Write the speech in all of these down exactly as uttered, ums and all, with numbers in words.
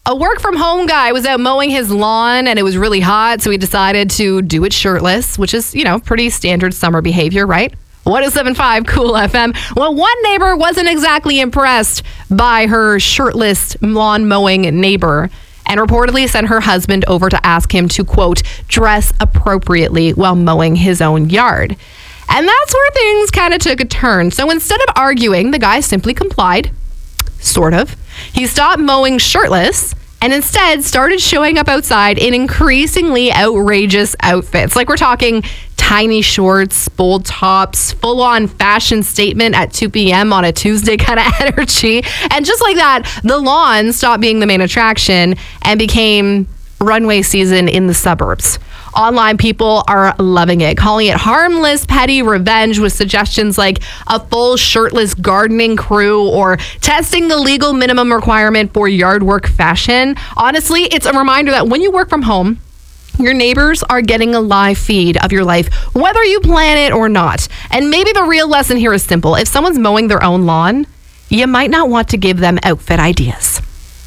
A work from home guy was out mowing his lawn and it was really hot, so he decided to do it shirtless, which is, you know, pretty standard summer behavior, right? one oh seven point five Cool F M. Well, one neighbor wasn't exactly impressed by her shirtless lawn mowing neighbor and reportedly sent her husband over to ask him to, quote, dress appropriately while mowing his own yard. And that's where things kind of took a turn. So instead of arguing, the guy simply complied. Sort of. He stopped mowing shirtless and instead started showing up outside in increasingly outrageous outfits. Like we're talking tiny shorts, bold tops, full-on fashion statement at two p.m. on a Tuesday kind of energy. And just like that, the lawn stopped being the main attraction and became runway season in the suburbs. Online people are loving it, calling it harmless, petty revenge with suggestions like a full shirtless gardening crew or testing the legal minimum requirement for yard work fashion. Honestly, it's a reminder that when you work from home, your neighbors are getting a live feed of your life, whether you plan it or not. And maybe the real lesson here is simple. If someone's mowing their own lawn, you might not want to give them outfit ideas.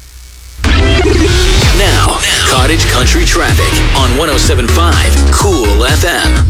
Now, Cottage Country Traffic on one oh seven point five Cool F M.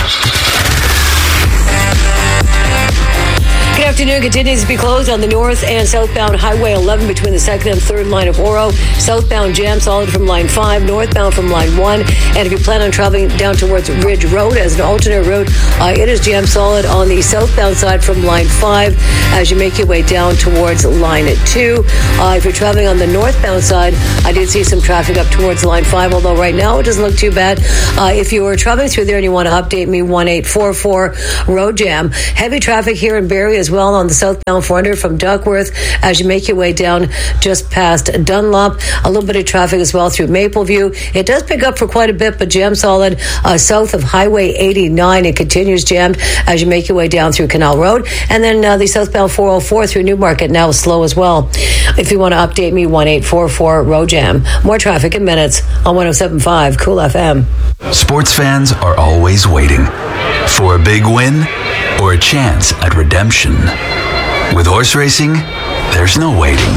Good afternoon. Continues to be closed on the north and southbound Highway eleven between the second and third line of Oro. Southbound jam solid from line five, northbound from line one. And if you plan on traveling down towards Ridge Road as an alternate route, uh, it is jam solid on the southbound side from line five as you make your way down towards line two. Uh, if you're traveling on the northbound side, I did see some traffic up towards line five, although right now it doesn't look too bad. Uh, if you were traveling through there and you want to update me, one eight four four road jam. Heavy traffic here in Barrie as well on the southbound four hundred from Duckworth as you make your way down just past Dunlop. A little bit of traffic as well through Mapleview. It does pick up for quite a bit, but jam solid uh, south of Highway eighty-nine. It continues jammed as you make your way down through Canal Road. And then uh, the southbound four oh four through Newmarket now is slow as well. If you want to update me, one eight four four road jam. More traffic in minutes on one oh seven point five Cool F M. Sports fans are always waiting for a big win or a chance at redemption. With horse racing, there's no waiting.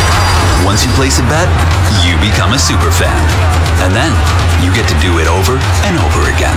Once you place a bet, you become a super fan. And then you get to do it over and over again.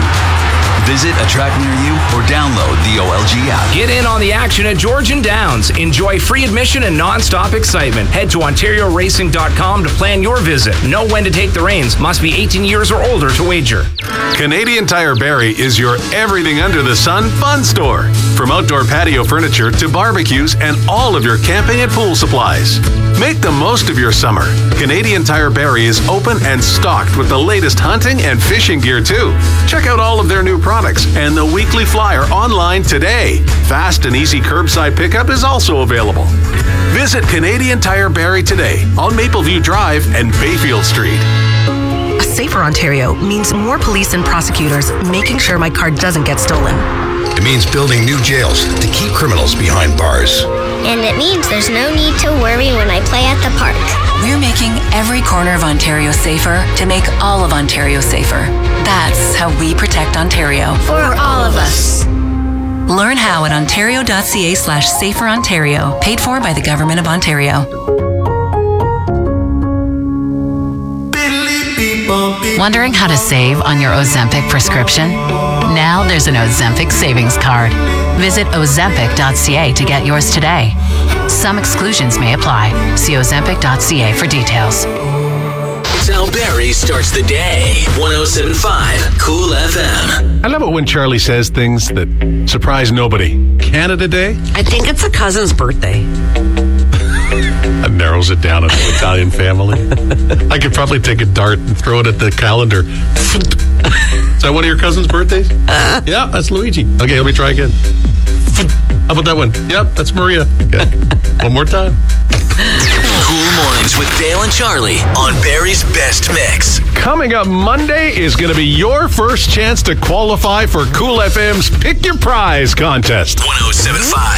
Visit a track near you or download the O L G app. Get in on the action at Georgian Downs. Enjoy free admission and non-stop excitement. Head to ontario racing dot com to plan your visit. Know when to take the reins. Must be eighteen years or older to wager. Canadian Tire Barrie is your everything under the sun fun store. From outdoor patio furniture to barbecues and all of your camping and pool supplies. Make the most of your summer. Canadian Tire Barrie is open and stocked with the latest hunting and fishing gear too. Check out all of their new products and the weekly flyer online today. Fast and easy curbside pickup is also available. Visit Canadian Tire Barrie today on Mapleview Drive and Bayfield Street. A safer Ontario means more police and prosecutors making sure my car doesn't get stolen. It means building new jails to keep criminals behind bars. And it means there's no need to worry when I play at the park. We're making every corner of Ontario safer to make all of Ontario safer. That's how we protect Ontario. For all of us. Learn how at ontario.ca slash safer Ontario. Paid for by the Government of Ontario. Wondering how to save on your Ozempic prescription? Now there's an Ozempic savings card. Visit ozempic dot c a to get yours today. Some exclusions may apply. See ozempic dot c a for details. It's how Barrie starts the day. one oh seven point five Cool F M. I love it when Charlie says things that surprise nobody. Canada Day? I think it's a cousin's birthday. That narrows it down into an Italian family. I could probably take a dart and throw it at the calendar. Is that one of your cousin's birthdays? Uh, yeah, that's Luigi. Okay, let me try again. How about that one? Yep, that's Maria. Okay. One more time. Cool Mornings with Dale and Charlie on Barrie's Best Mix. Coming up Monday is going to be your first chance to qualify for Cool F M's Pick Your Prize contest. one oh seven point five